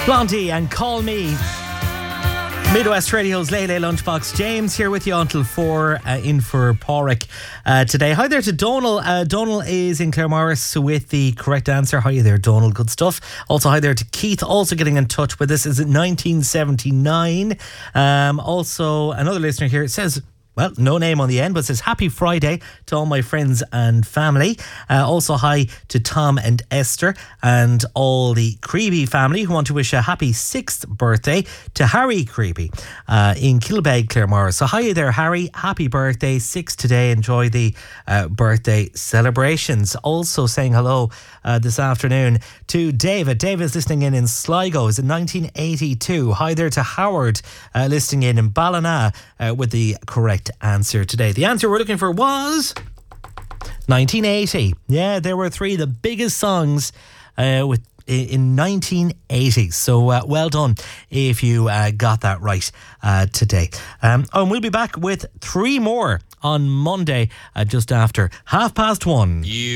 Blondie and Call Me. Midwest Radio's Late Late Lunchbox. James here with you until 4 in for Porrick today. Hi there to Donal. Donal is in Claremorris with the correct answer. Hi there, Donal. Good stuff. Also, hi there to Keith, also getting in touch with us. Is it 1979? Also, another listener here, it says, well, no name on the end, but says happy Friday to all my friends and family. Also hi to Tom and Esther and all the Creeby family who want to wish a happy 6th birthday to Harry Creeby in Kilbeg, Claremorris. So hi there, Harry. Happy birthday, 6 today. Enjoy the birthday celebrations. Also saying hello this afternoon to David. David's listening in Sligo. Is in 1982. Hi there to Howard listening in Ballina with the correct answer today. The answer we're looking for was 1980. Yeah, there were three, the biggest songs in 1980. So well done if you got that right today. And we'll be back with three more on Monday just after 1:30.